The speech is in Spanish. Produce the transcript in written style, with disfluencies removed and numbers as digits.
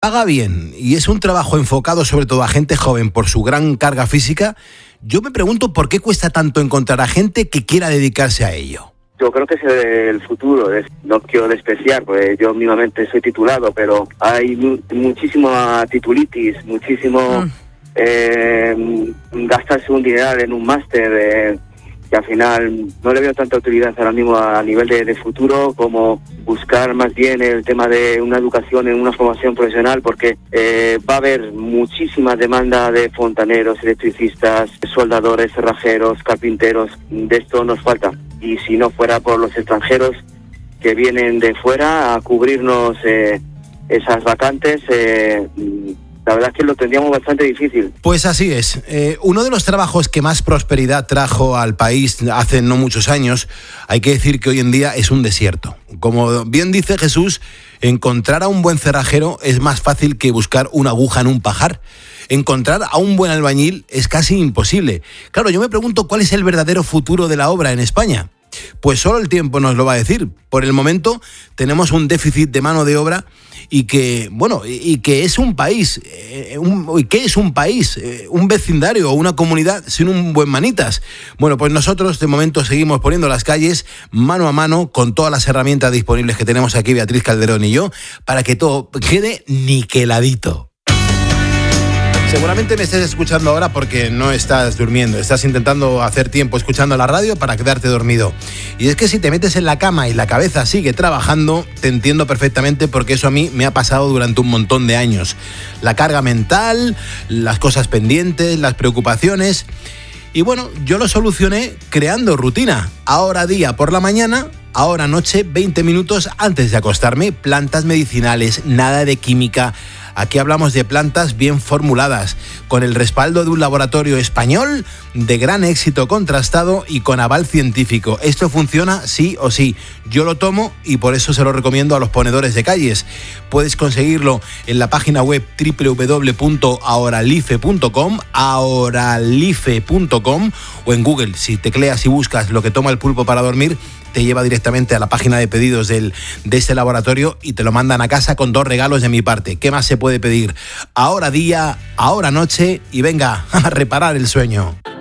paga bien y es un trabajo enfocado sobre todo a gente joven por su gran carga física, yo me pregunto por qué cuesta tanto encontrar a gente que quiera dedicarse a ello. Yo creo que es el futuro. No quiero despreciar, porque yo mismamente soy titulado, pero hay muchísima titulitis, muchísimo gastarse un dineral en un máster que al final no le veo tanta utilidad ahora mismo a nivel de futuro, como buscar más bien el tema de una educación en una formación profesional, porque va a haber muchísima demanda de fontaneros, electricistas, soldadores, cerrajeros, carpinteros. De esto nos falta. Y si no fuera por los extranjeros que vienen de fuera a cubrirnos esas vacantes, la verdad es que lo tendríamos bastante difícil. Pues así es. Uno de los trabajos que más prosperidad trajo al país hace no muchos años, hay que decir que hoy en día es un desierto. Como bien dice Jesús, encontrar a un buen cerrajero es más fácil que buscar una aguja en un pajar. Encontrar a un buen albañil es casi imposible. Claro, yo me pregunto cuál es el verdadero futuro de la obra en España. Pues solo el tiempo nos lo va a decir. Por el momento tenemos un déficit de mano de obra y que es un país, un vecindario o una comunidad sin un buen manitas. Bueno, pues nosotros de momento seguimos poniendo las calles mano a mano con todas las herramientas disponibles que tenemos aquí Beatriz Calderón y yo, para que todo quede niqueladito. Seguramente me estés escuchando ahora porque no estás durmiendo, estás intentando hacer tiempo escuchando la radio para quedarte dormido. Y es que si te metes en la cama y la cabeza sigue trabajando, te entiendo perfectamente, porque eso a mí me ha pasado durante un montón de años. La carga mental, las cosas pendientes, las preocupaciones. Y bueno, yo lo solucioné creando rutina. Ahora día por la mañana, ahora noche, 20 minutos antes de acostarme, plantas medicinales, nada de química. Aquí hablamos de plantas bien formuladas, con el respaldo de un laboratorio español de gran éxito contrastado y con aval científico. Esto funciona sí o sí. Yo lo tomo y por eso se lo recomiendo a los ponedores de calles. Puedes conseguirlo en la página web www.ahoralife.com, ahoralife.com, o en Google. Si tecleas y buscas lo que toma el pulpo para dormir, te lleva directamente a la página de pedidos de este laboratorio y te lo mandan a casa con 2 regalos de mi parte. ¿Qué más se puede pedir? Ahora día, ahora noche y venga a reparar el sueño.